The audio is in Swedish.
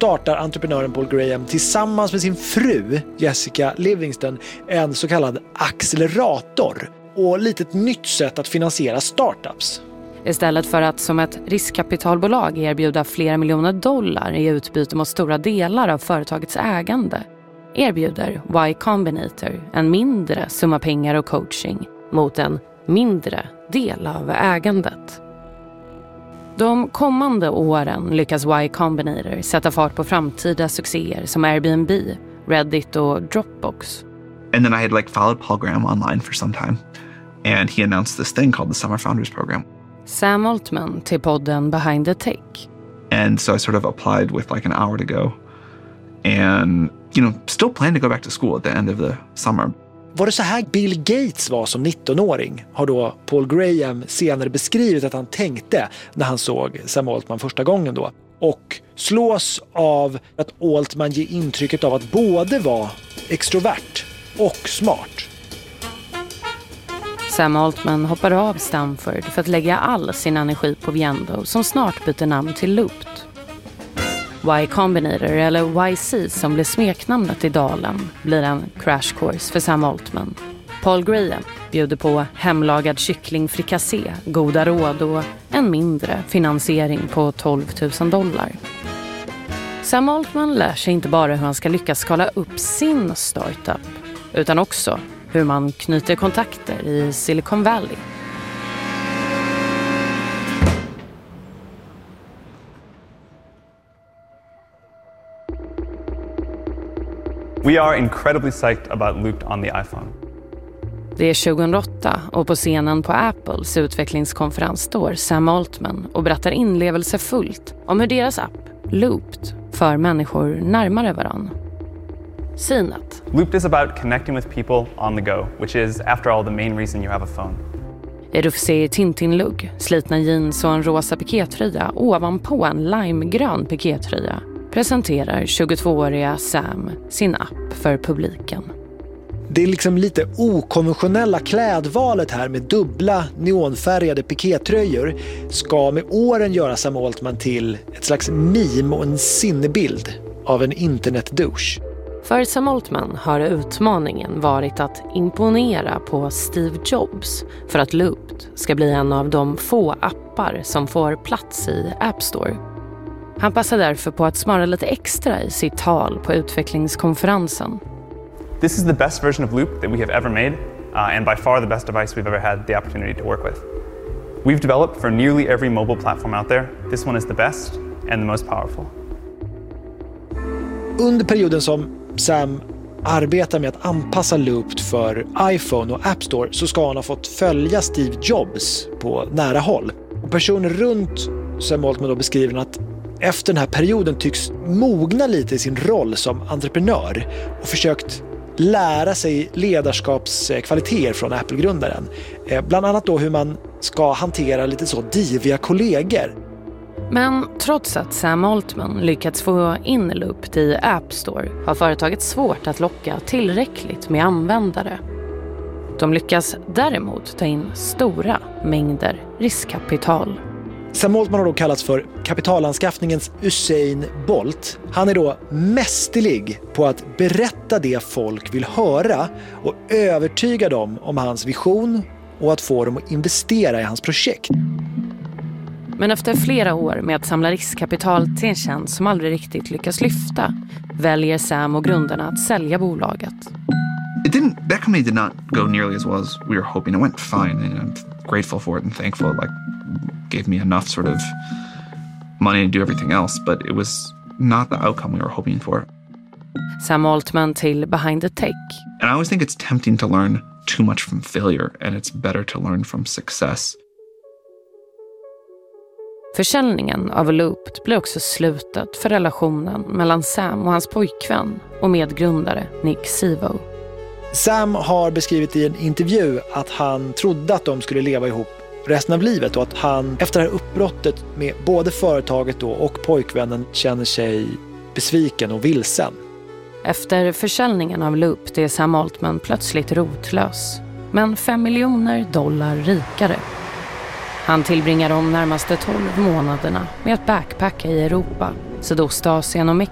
startar entreprenören Paul Graham tillsammans med sin fru Jessica Livingston en så kallad accelerator och lite ett nytt sätt att finansiera startups. Istället för att som ett riskkapitalbolag erbjuda flera miljoner dollar i utbyte mot stora delar av företagets ägande erbjuder Y Combinator en mindre summa pengar och coaching mot en mindre del av ägandet. De kommande åren lyckas Y Combinator sätta fart på framtida succéer som Airbnb, Reddit och Dropbox. And then I had followed Paul Graham online for some time, and he announced this thing called the Summer Founders Program. Sam Altman till podden Behind the Tech. And so I sort of applied with an hour to go, and still planning to go back to school at the end of the summer. Var det så här Bill Gates var som 19-åring har då Paul Graham senare beskrivit att han tänkte när han såg Sam Altman första gången då. Och slås av att Altman ger intrycket av att både vara extrovert och smart. Sam Altman hoppar av Stanford för att lägga all sin energi på Viendo som snart byter namn till Looped. Y Combinator eller YC som blir smeknamnet i dalen blir en crash course för Sam Altman. Paul Graham bjuder på hemlagad kycklingfrikassé, goda råd och en mindre finansiering på $12,000. Sam Altman lär sig inte bara hur han ska lyckas skala upp sin startup utan också hur man knyter kontakter i Silicon Valley. We are incredibly psyched about Looped on the iPhone. Det är 2008 och på scenen på Apples utvecklingskonferens står Sam Altman och berättar inlevelsefullt om hur deras app, Looped, för människor närmare varann. Synet. Looped is about connecting with people on the go, which is, after all, the main reason you have a phone. I rufsig Tintin-lugg, slitna jeans och en rosa pikétröja ovanpå en limegrön pikétröja presenterar 22-åriga Sam sin app för publiken. Det är lite okonventionella klädvalet här med dubbla neonfärgade pikétröjor ska med åren göra Sam Altman till ett slags meme och en sinnebild av en internetdouche. För Sam Altman har utmaningen varit att imponera på Steve Jobs för att Looped ska bli en av de få appar som får plats i App Store. Han passar därför på att smara lite extra i sitt tal på utvecklingskonferensen. This is the best version of Loop that we have ever made, and by far the best device we've ever had the opportunity to work with. We've developed for nearly every mobile platform out there. This one is the best and the most powerful. Under perioden som Sam arbetar med att anpassa Looped för iPhone och App Store så ska han ha fått följa Steve Jobs på nära håll. Och personer runt Sam Altman då beskriver att efter den här perioden tycks mogna lite i sin roll som entreprenör och försökt lära sig ledarskapskvaliteter från Apple-grundaren. Bland annat då hur man ska hantera lite så diviga kollegor. Men trots att Sam Altman lyckats få in Looped i App Store har företaget svårt att locka tillräckligt med användare. De lyckas däremot ta in stora mängder riskkapital. Sam Altman har då kallats för kapitalanskaffningens Usain Bolt. Han är då mästerlig på att berätta det folk vill höra och övertyga dem om hans vision och att få dem att investera i hans projekt. Men efter flera år med att samla riskkapital till en tjänst som aldrig riktigt lyckas lyfta väljer Sam och grundarna att sälja bolaget. That company did not go nearly as well as we were hoping. It went fine, and I'm grateful for it and thankful. Gave me enough sort of money to do everything else, but it was not the outcome we were hoping for. Sam Altman till Behind the Tech. And I always think it's tempting to learn too much from failure, and it's better to learn from success. Försäljningen av Looped blir också slutet för relationen mellan Sam och hans pojkvän och medgrundare Nick Szabo. Sam har beskrivit i en intervju att han trodde att de skulle leva ihop resten av livet och att han efter det här uppbrottet med både företaget då och pojkvännen känner sig besviken och vilsen. Efter försäljningen av Looped är Sam Altman plötsligt rotlös, men $5 miljoner rikare. Han tillbringar de närmaste 12 månaderna med att backpacka i Europa, Sydostasien och Mexiko